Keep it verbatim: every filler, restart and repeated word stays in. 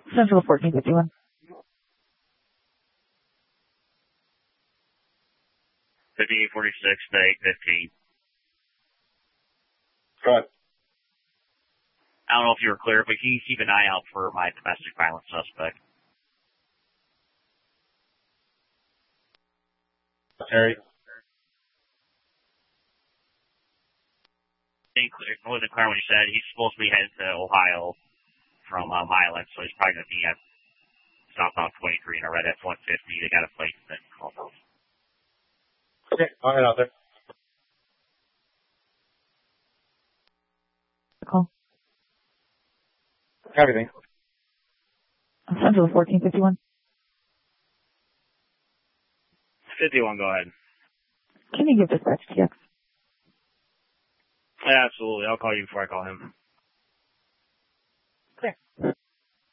Central fourteen fifty-one. fifty-eight forty-six to eight fifteen. Go ahead. I don't know if you were clear, but can you keep an eye out for my domestic violence suspect? Terry. It wasn't clear when you said he's supposed to be heading to Ohio from uh, Milan, so he's probably going to be at southbound twenty-three in a red F one fifty. They got a plate that calls out. Okay, I'll head out there. Call. Everything. Central fourteen fifty-one. fifty-one, go ahead. Can you give dispatch T X? Yeah, absolutely. I'll call you before I call him. Clear.